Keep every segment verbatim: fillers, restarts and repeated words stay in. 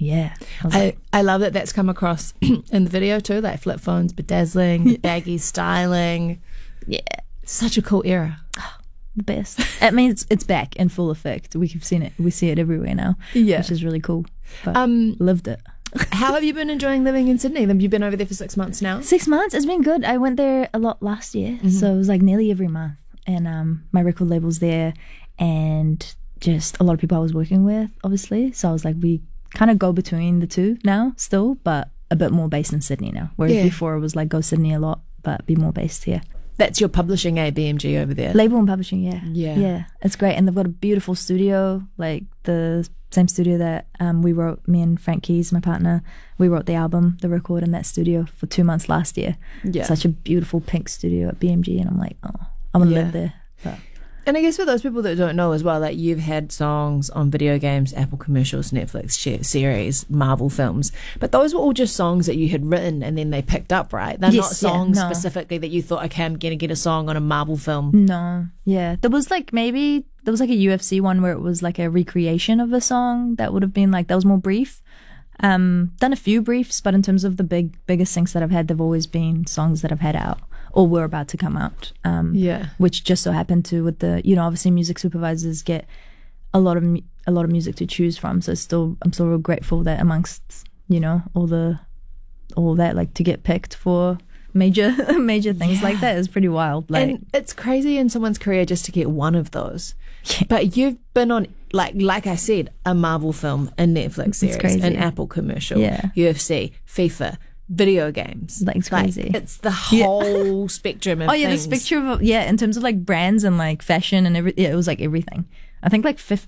Yeah. I, I, like, I love that that's come across in the video too, like flip phones, bedazzling, the baggy styling. yeah. Such a cool era. The best. It means it's back in full effect. We've seen it. We see it everywhere now. Yeah. Which is really cool. But Um, lived it. How have you been enjoying living in Sydney? Have you been over there for six months now? Six months. It's been good. I went there a lot last year, Mm-hmm. so it was like nearly every month. And um, my record label's there, and just a lot of people I was working with, obviously. So I was like, we kind of go between the two now, still, but a bit more based in Sydney now. Whereas Yeah. before it was like go Sydney a lot, but be more based here. That's your publishing, A B M G over there. Label and publishing, yeah, Yeah. yeah. It's great, and they've got a beautiful studio, like the same studio that um, we wrote. Me and Frank Keys, my partner, we wrote the album, the record in that studio for two months last year. Yeah. Such a beautiful pink studio at B M G, and I'm like, oh, I want to Yeah. live there. But And I guess for those people that don't know as well, like you've had songs on video games, Apple commercials, Netflix sh- series, Marvel films, but those were all just songs that you had written and then they picked up, right? They're Yes, not yeah, songs no. specifically that you thought, okay, I'm going to get a song on a Marvel film. no, yeah, there was like maybe there was like a U F C one where it was like a recreation of a song that would have been like that was more brief. Um, done a few briefs, but in terms of the big biggest things that I've had, they've always been songs that I've had out or were about to come out. Um, Yeah. which just so happened to with the you know obviously music supervisors get a lot of mu- a lot of music to choose from. So it's still I'm still real grateful that amongst you know all the all that like to get picked for major major things like that is pretty wild. Like And it's crazy in someone's career just to get one of those. Yeah. But you've been on, like like I said, a Marvel film, a Netflix series, crazy. an Apple commercial, Yeah. U F C, FIFA, video games. Like, it's crazy. it's the whole spectrum of oh yeah, things. this picture of yeah in terms of like brands and like fashion and every yeah, it was like everything. I think like fifth.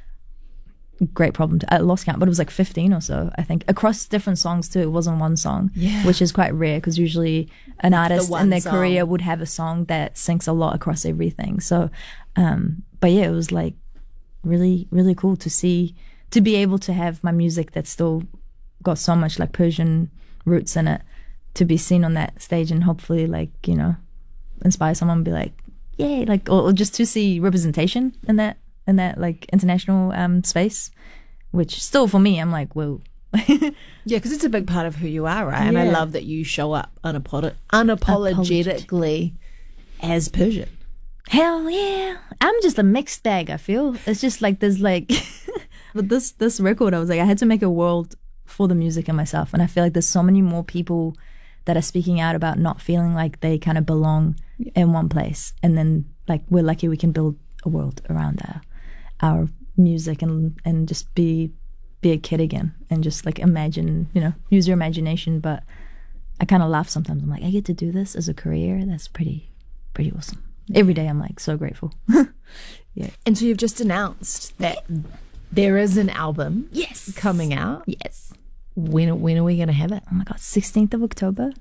Great problem. To, I lost count, but it was like fifteen or so. I think across different songs too. It wasn't one song, Yeah. which is quite rare because usually an artist one in their song. career would have a song that syncs a lot across everything. So, um, but yeah, it was like really, really cool to see to be able to have my music that's still got so much like Persian roots in it to be seen on that stage and hopefully like you know inspire someone and be like yay like or, or just to see representation in that in that like international um space, which still for me I'm like whoa. Yeah, because it's a big part of who you are, right? And I Yeah. love that you show up unapolo- unapologetically as Persian. Hell yeah, I'm just a mixed bag. I feel it's just like there's like but this this record I was like I had to make a world for the music and myself, and I feel like there's so many more people that are speaking out about not feeling like they kind of belong in one place, and then like we're lucky we can build a world around our our music and and just be be a kid again and just like imagine, you know, use your imagination. But I kind of laugh sometimes. I'm like, I get to do this as a career. That's pretty pretty awesome. Every day I'm like so grateful. Yeah. And so you've just announced that there is an album Yes. coming out. Yes. When when are we going to have it? Oh my god, sixteenth of October.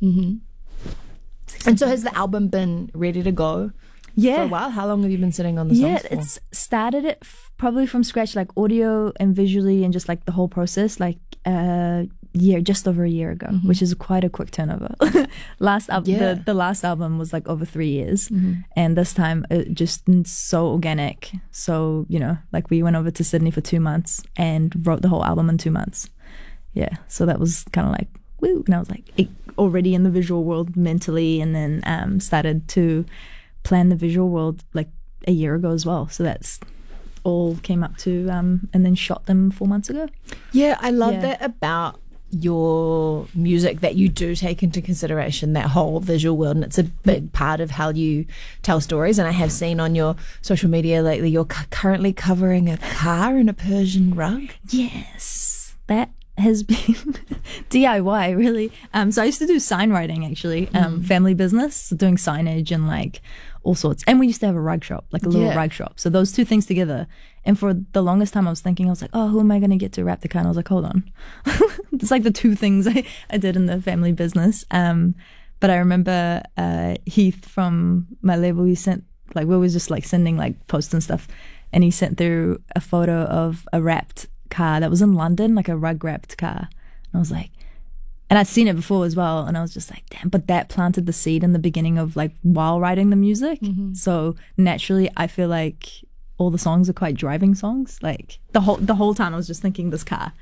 And so has the album been ready to go Yeah. for a while? How long have you been sitting on the songs Yeah, for? it's started it f- probably from scratch, like audio and visually, and just like the whole process, like a year, just over a year ago, which is quite a quick turnover. last al- Yeah. the the last album was like over three years, and this time it just n- so organic. So you know, like we went over to Sydney for two months and wrote the whole album in two months. Yeah, so that was kind of like woo, and I was like it, already in the visual world mentally, and then um, started to plan the visual world like a year ago as well. So that's all came up to um and then shot them four months ago. Yeah, I love Yeah. that about your music, that you do take into consideration that whole visual world, and it's a big part of how you tell stories. And I have seen on your social media lately you're cu- currently covering a car in a Persian rug. Yes, that has been D I Y really. Um, so I used to do sign writing actually, um, family business, doing signage and like all sorts. And we used to have a rug shop, like a little Yeah. rug shop. So those two things together. And for the longest time I was thinking, I was like, oh, who am I going to get to wrap the car? And I was like, hold on. It's like the two things I, I did in the family business. Um, but I remember uh, Heath from my label, he sent, like we were just like sending like posts and stuff. And he sent through a photo of a wrapped car that was in London, like a rug wrapped car. And I was like, and I'd seen it before as well, and I was just like, damn, but that planted the seed in the beginning of like while writing the music. So naturally I feel like all the songs are quite driving songs. Like the whole the whole time I was just thinking this car.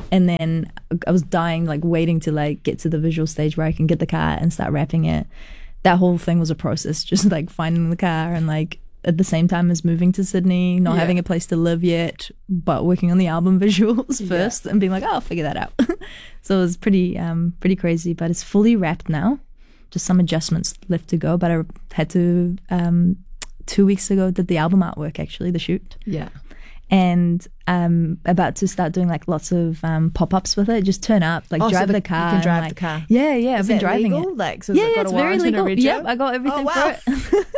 and then I was dying, like waiting to like get to the visual stage where I can get the car and start rapping it. That whole thing was a process, just like finding the car and like at the same time as moving to Sydney, not Yeah. having a place to live yet, but working on the album visuals first and being like, oh, I'll figure that out. So it was pretty um pretty crazy, but it's fully wrapped now. Just some adjustments left to go, but I had to um two weeks ago did the album artwork, actually, the shoot. Yeah. And um about to start doing like lots of um pop-ups with it. Just turn up, like Oh, so drive the- the car. you can and, drive like- the car. Yeah, yeah. I've Is been that driving legal? it. Like, so has Yeah, it yeah, got it's a very warrant and a legal. rego? Yep, I got everything Oh, wow. for it.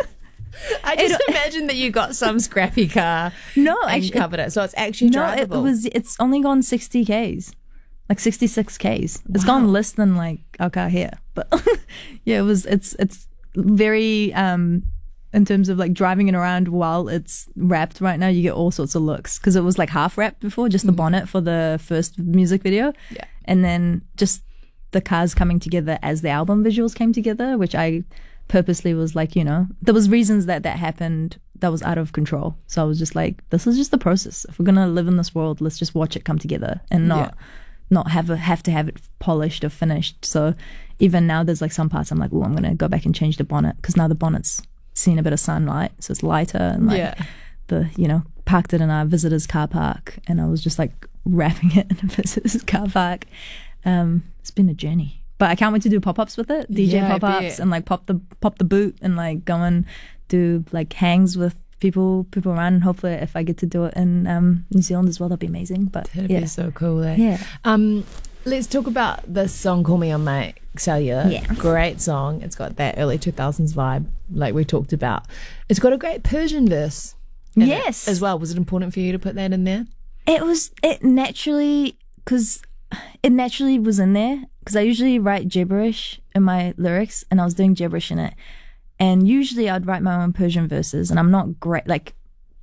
I just It- imagine that you got some scrappy car No, and actually, covered it. So it's actually no, it, drivable. it was. It's only gone sixty k's, like sixty-six k's. It's Wow. gone less than like our car here, but yeah, it was. It's it's very um in terms of like driving it around while it's wrapped. Right now, you get all sorts of looks because it was like half wrapped before, just the bonnet for the first music video, Yeah. and then just the cars coming together as the album visuals came together, which I purposely was like, you know, there was reasons that that happened that was out of control. So I was just like, this is just the process. If we're gonna live in this world, let's just watch it come together and not Yeah. not have a, have to have it polished or finished. So even now, there's like some parts I'm like, oh, I'm gonna go back and change the bonnet because now the bonnet's seen a bit of sunlight, so it's lighter and like Yeah. the you know parked it in our visitor's car park, and I was just like wrapping it in a visitor's car park. Um, it's been a journey, but I can't wait to do pop-ups with it, D J Yeah, I pop-ups, bet. and like pop the pop the boot and like go and do like hangs with people people around. And hopefully, if I get to do it in um, New Zealand as well, that'd be amazing. But That'd yeah, be so cool. Eh? yeah, Um, let's talk about this song, Call Me On My Cellular. Yeah. Great song. It's got that early two thousands vibe, like we talked about. It's got a great Persian verse in it Yes. as well. Was it important for you to put that in there? it was it naturally because it naturally was in there because I usually write gibberish in my lyrics, and I was doing gibberish in it. And usually I'd write my own Persian verses, and I'm not great. Like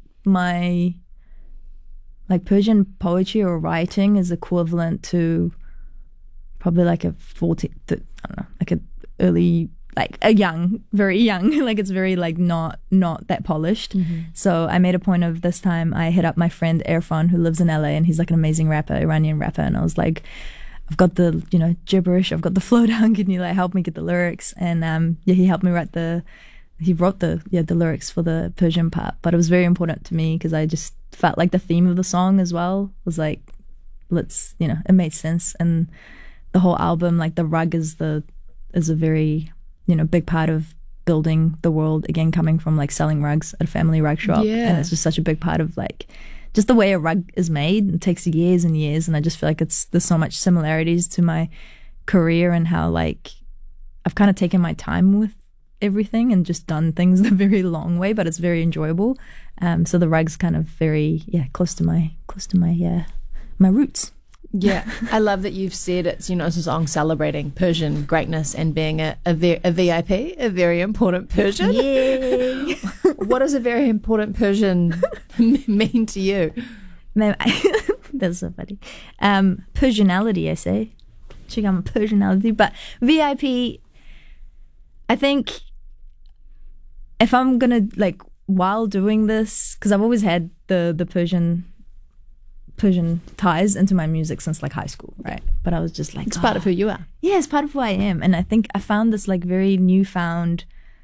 my like Persian poetry or writing is equivalent to probably like a forty, th- I don't know, like a early, like a young, very young. Like it's very like not not that polished. So I made a point of this time I hit up my friend Irfan who lives in L A, and he's like an amazing rapper, Iranian rapper, and I was like, I've got the, you know, gibberish, I've got the flow down, can you like help me get the lyrics? And um yeah, he helped me write the he wrote the yeah the lyrics for the Persian part. But it was very important to me because I just felt like the theme of the song as well was like, let's, you know, it made sense. And the whole album, like the rug is the is a very, you know, big part of building the world, again coming from like selling rugs at a family rug shop. Yeah. And it's just such a big part of like just the way a rug is made. It takes years and years, and I just feel like it's there's so much similarities to my career and how like I've kind of taken my time with everything and just done things the very long way, but it's very enjoyable. Um, so the rug's kind of very yeah close to my close to my yeah my roots. Yeah, I love that you've said it's, you know, it's a song celebrating Persian greatness and being a, a, v- a V I P, a very important Persian. Yay! What does a very important Persian mean to you? Man, I, that's so funny. Um, Persianality, I say. Check out my Persianality, but V I P. I think if I'm gonna like while doing this, because I've always had the the Persian Persian ties into my music since like high school, right? But I was just like, It's part "Oh." of who you are. Yeah, it's part of who I am. And I think I found this like very newfound,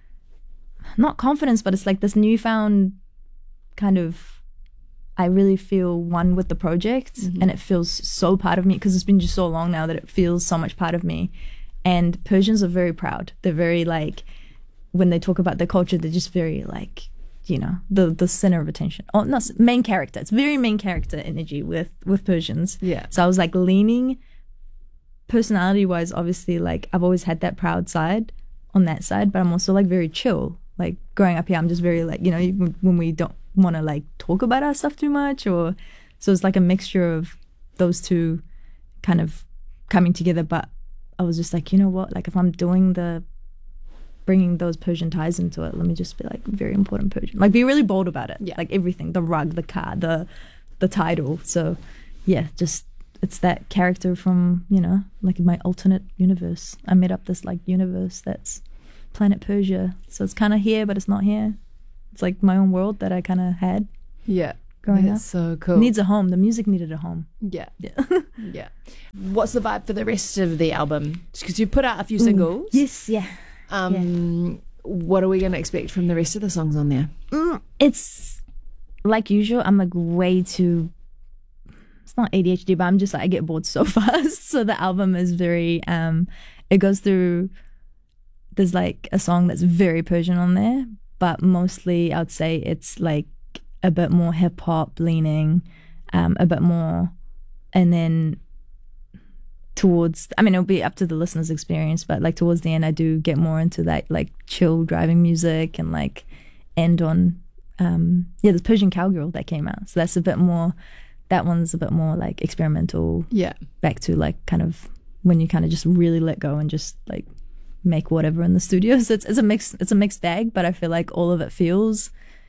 not confidence, but it's like this newfound kind of, I really feel one with the project, and it feels so part of me because it's been just so long now that it feels so much part of me. And Persians are very proud. They're very like, when they talk about their culture, they're just very like, you know, the the center of attention. Oh, not main character. It's very main character energy with with Persians. Yeah. So I was like leaning personality wise, obviously, like I've always had that proud side on that side, but I'm also like very chill. Like growing up here, I'm just very like, you know, even when we don't want to like talk about our stuff too much, or so it's like a mixture of those two kind of coming together. But I was just like, you know what, like if I'm doing the bringing those Persian ties into it, let me just be like very important Persian, like be really bold about it. Yeah. Like everything, the rug, the car, the the title. So yeah, just it's that character from, you know, like my alternate universe. I made up this like universe that's planet Persia, so it's kind of here but it's not here. It's like my own world that I kind of had. Yeah. growing That's up. so cool. Needs a home. The music needed a home. Yeah. Yeah. Yeah. What's the vibe for the rest of the album? Because you put out a few singles. Yes, yeah. Um, What are we going to expect from the rest of the songs on there? Mm, it's like usual. I'm like way too. It's not A D H D, but I'm just like I get bored so fast. So the album is very. Um, it goes through. There's like a song that's very Persian on there, but mostly I would say it's like a bit more hip hop leaning, um, a bit more, and then towards, I mean, it'll be up to the listener's experience, but like towards the end, I do get more into that like chill driving music and like end on, um, yeah, there's Persian Cowgirl that came out. So that's a bit more, that one's a bit more like experimental. Yeah. Back to like kind of when you kind of just really let go and just like make whatever in the studio. So it's, it's a mix, it's a mixed bag, but I feel like all of it feels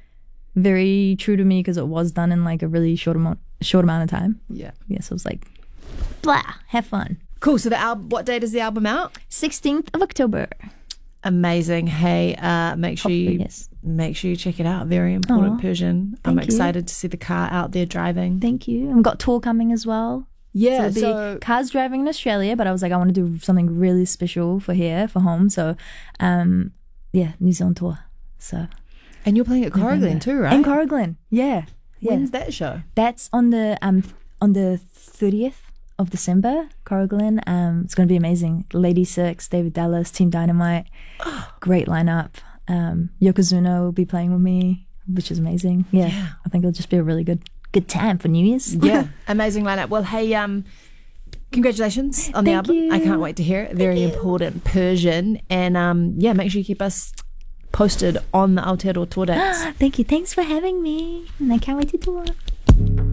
very true to me because it was done in like a really short amount, short amount of time. Yeah. Yeah. So it was like, blah, have fun. Cool. So the album, what date is the album out? sixteenth of October. Amazing. Hey, uh, make sure Hopefully, you yes. make sure you check it out. Very important Aw, Persian. I'm thank you. excited to see the car out there driving. Thank you. I've got tour coming as well. Yeah. So, So, it'll be cars driving in Australia, but I was like, I want to do something really special for here, for home. So, um, yeah, New Zealand tour. So, and you're playing at Corrigan too, right? in Corrigan, yeah, yeah. When's that show? That's on the um on the thirtieth of December. Corrigan. Um, it's going to be amazing. Lady Six, David Dallas, Team Dynamite, great lineup. Um, Yokozuna will be playing with me, which is amazing. Yeah, Yeah. I think it'll just be a really good good time for New Year's. Yeah, amazing lineup. Well, hey, um, congratulations on the Thank album. you. I can't wait to hear it. Very important Persian, and um, yeah, make sure you keep us posted on the Aotearoa tour dates. Thank you. Thanks for having me. And I can't wait to tour.